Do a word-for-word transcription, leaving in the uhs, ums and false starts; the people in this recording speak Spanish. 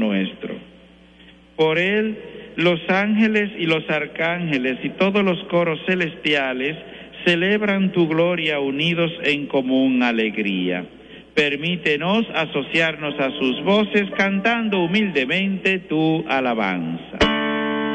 nuestro. Por él, los ángeles y los arcángeles y todos los coros celestiales celebran tu gloria unidos en común alegría. Permítenos asociarnos a sus voces cantando humildemente tu alabanza.